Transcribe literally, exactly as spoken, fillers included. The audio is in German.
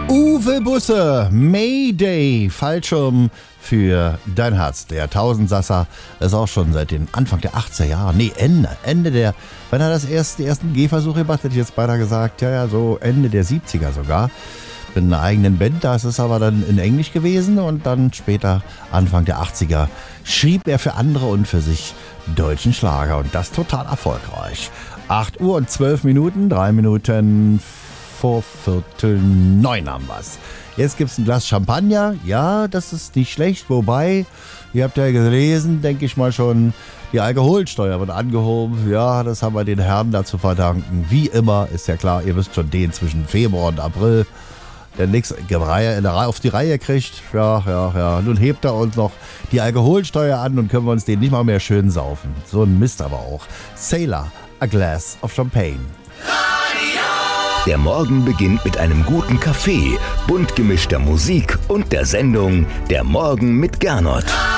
Uwe Busse, Mayday, Fallschirm für dein Herz. Der Tausendsasser ist auch schon seit den Anfang der achtziger Jahre, nee, Ende, Ende der, wenn er das erst, die ersten Gehversuche gemacht hat, hätte ich jetzt beinahe gesagt, ja, ja, so Ende der siebziger sogar. Mit einer eigenen Band, das ist aber dann in Englisch gewesen und dann später, Anfang der achtziger, schrieb er für andere und für sich deutschen Schlager und das total erfolgreich. acht Uhr und zwölf Minuten, drei Minuten vor Viertel neun haben wir's. Jetzt gibt's ein Glas Champagner, ja, das ist nicht schlecht, wobei, ihr habt ja gelesen, denke ich mal schon, die Alkoholsteuer wird angehoben, ja, das haben wir den Herren dazu verdanken. Wie immer, ist ja klar, ihr wisst schon, den zwischen Februar und April, der nichts auf die Reihe kriegt, ja, ja, ja. Nun hebt er uns noch die Alkoholsteuer an und können wir uns den nicht mal mehr schön saufen. So ein Mist aber auch. Sailor, a glass of champagne. Der Morgen beginnt mit einem guten Kaffee, bunt gemischter Musik und der Sendung Der Morgen mit Gernot.